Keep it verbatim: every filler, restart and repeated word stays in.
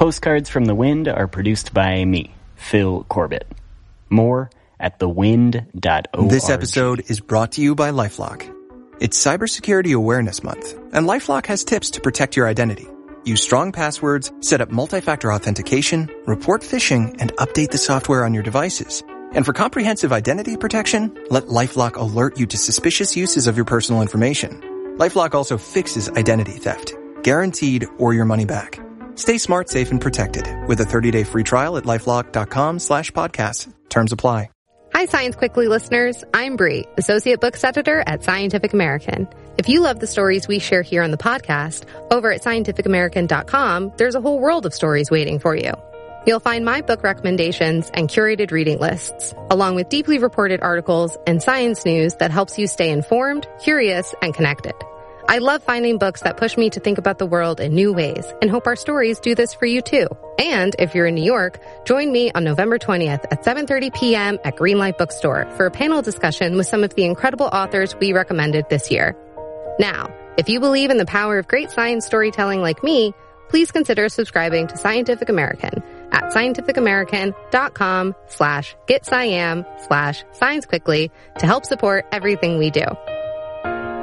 Postcards from the Wind are produced by me, Phil Corbett. More at the wind dot org. This episode is brought to you by LifeLock. It's Cybersecurity Awareness Month, and LifeLock has tips to protect your identity. Use strong passwords, set up multi-factor authentication, report phishing, and update the software on your devices. And for comprehensive identity protection, let LifeLock alert you to suspicious uses of your personal information. LifeLock also fixes identity theft, guaranteed or your money back. Stay smart, safe, and protected with a thirty-day free trial at lifelock.com slash podcast. Terms apply. Hi, Science Quickly listeners. I'm Bree, Associate Books Editor at Scientific American. If you love the stories we share here on the podcast, over at scientific american dot com, there's a whole world of stories waiting for you. You'll find my book recommendations and curated reading lists, along with deeply reported articles and science news that helps you stay informed, curious, and connected. I love finding books that push me to think about the world in new ways and hope our stories do this for you too. And if you're in New York, join me on November twentieth at seven thirty p.m. at Greenlight Bookstore for a panel discussion with some of the incredible authors we recommended this year. Now, if you believe in the power of great science storytelling like me, please consider subscribing to Scientific American at scientificamerican.com slash getsciam slash science quickly to help support everything we do.